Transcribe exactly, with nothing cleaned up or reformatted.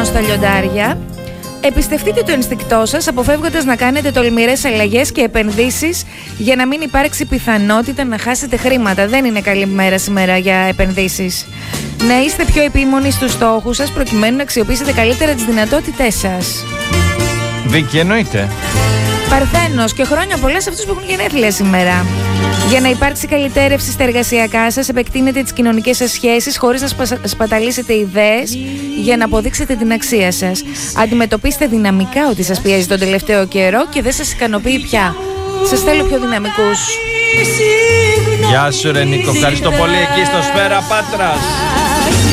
πάνω στα λιοντάρια. Εμπιστευτείτε το ενστικτό σας, αποφεύγοντας να κάνετε τολμηρές αλλαγές και επενδύσεις για να μην υπάρξει πιθανότητα να χάσετε χρήματα. Δεν είναι καλή μέρα σήμερα για επενδύσεις. Να είστε πιο επίμονοι στους στόχους σας προκειμένου να αξιοποιήσετε καλύτερα τις δυνατότητές σας. Βίκυ, εννοείται. Παρθένος, και χρόνια πολλά σε αυτούς που έχουν γενέθλια σήμερα. Για να υπάρξει καλυτέρευση στα εργασιακά σας, επεκτείνετε τις κοινωνικές σας σχέσεις χωρίς να σπα... σπαταλήσετε ιδέες για να αποδείξετε την αξία σας. Αντιμετωπίστε δυναμικά ότι σας πιέζει τον τελευταίο καιρό και δεν σας ικανοποιεί πια. Σας θέλω πιο δυναμικούς. Γεια σου ρε Νίκο, ευχαριστώ πολύ εκεί στο Σφαίρα Πάτρας.